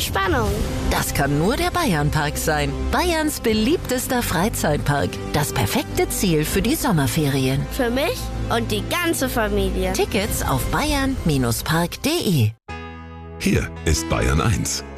Entspannung. Das kann nur der Bayernpark sein. Bayerns beliebtester Freizeitpark. Das perfekte Ziel für die Sommerferien. Für mich und die ganze Familie. Tickets auf bayern-park.de. Hier ist Bayern 1.